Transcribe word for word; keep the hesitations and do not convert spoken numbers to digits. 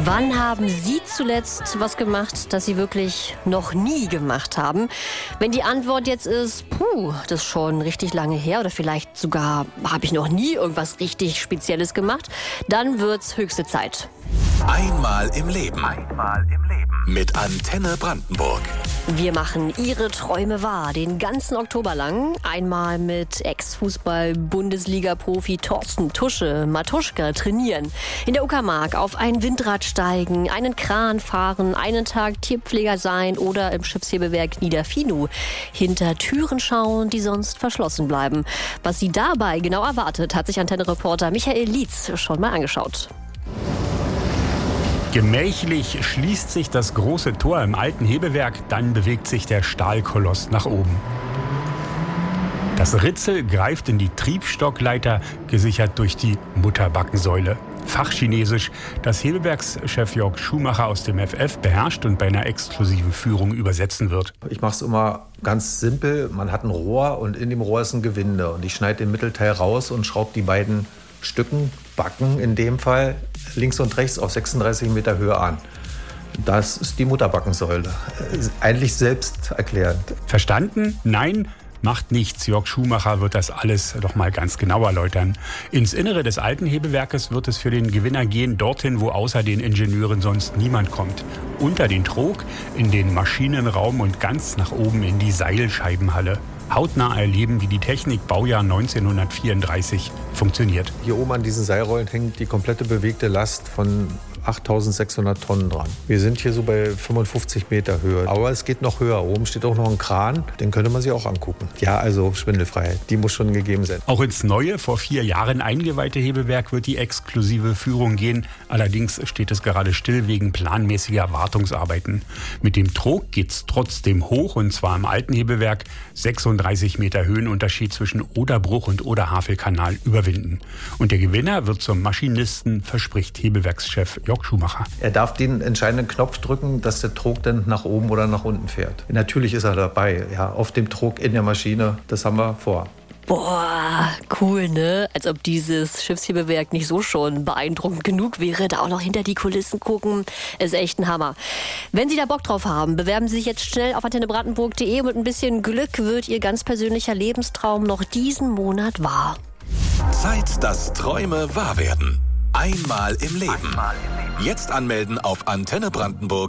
Wann haben Sie zuletzt was gemacht, das Sie wirklich noch nie gemacht haben? Wenn die Antwort jetzt ist, puh, das ist schon richtig lange her oder vielleicht sogar habe ich noch nie irgendwas richtig Spezielles gemacht, dann wird's höchste Zeit. Einmal im Leben. Einmal im Leben. Mit Antenne Brandenburg. Wir machen Ihre Träume wahr, den ganzen Oktober lang. Einmal mit Ex-Fußball-Bundesliga-Profi Thorsten Tusche, Matuschka, trainieren. In der Uckermark auf ein Windrad steigen, einen Kran fahren, einen Tag Tierpfleger sein oder im Schiffshebewerk Niederfinu hinter Türen schauen, die sonst verschlossen bleiben. Was Sie dabei genau erwartet, hat sich Antenne-Reporter Michael Lietz schon mal angeschaut. Gemächlich schließt sich das große Tor im alten Hebewerk, dann bewegt sich der Stahlkoloss nach oben. Das Ritzel greift in die Triebstockleiter, gesichert durch die Mutterbackensäule. Fachchinesisch, das Hebewerkschef Jörg Schumacher aus dem F F beherrscht und bei einer exklusiven Führung übersetzen wird. Ich mache es immer ganz simpel. Man hat ein Rohr und in dem Rohr ist ein Gewinde. Und ich schneide den Mittelteil raus und schraube die beiden Stücken, Backen in dem Fall, links und rechts auf sechsunddreißig Meter Höhe an. Das ist die Mutterbackensäule. Eigentlich selbsterklärend. Verstanden? Nein, macht nichts. Jörg Schumacher wird das alles noch mal ganz genau erläutern. Ins Innere des alten Hebewerkes wird es für den Gewinner gehen, dorthin, wo außer den Ingenieuren sonst niemand kommt. Unter den Trog, in den Maschinenraum und ganz nach oben in die Seilscheibenhalle. Hautnah erleben, wie die Technik Baujahr neunzehnhundertvierunddreißig funktioniert. Hier oben an diesen Seilrollen hängt die komplette bewegte Last von achttausendsechshundert Tonnen dran. Wir sind hier so bei fünfundfünfzig Meter Höhe. Aber es geht noch höher. Oben steht auch noch ein Kran. Den könnte man sich auch angucken. Ja, also Schwindelfreiheit. Die muss schon gegeben sein. Auch ins neue, vor vier Jahren eingeweihte Hebewerk wird die exklusive Führung gehen. Allerdings steht es gerade still wegen planmäßiger Wartungsarbeiten. Mit dem Trog geht's trotzdem hoch, und zwar im alten Hebewerk sechsunddreißig Meter Höhenunterschied zwischen Oderbruch und Oder-Havel-Kanal überwinden. Und der Gewinner wird zum Maschinisten, verspricht Hebewerkschef Jörg Schumacher. Er darf den entscheidenden Knopf drücken, dass der Trog dann nach oben oder nach unten fährt. Natürlich ist er dabei, ja, auf dem Trog in der Maschine. Das haben wir vor. Boah, cool, ne? Als ob dieses Schiffshebewerk nicht so schon beeindruckend genug wäre. Da auch noch hinter die Kulissen gucken, ist echt ein Hammer. Wenn Sie da Bock drauf haben, bewerben Sie sich jetzt schnell auf antenne brandenburg punkt de. Mit ein bisschen Glück wird Ihr ganz persönlicher Lebenstraum noch diesen Monat wahr. Zeit, dass Träume wahr werden. Einmal im Leben. Jetzt anmelden auf antenne brandenburg.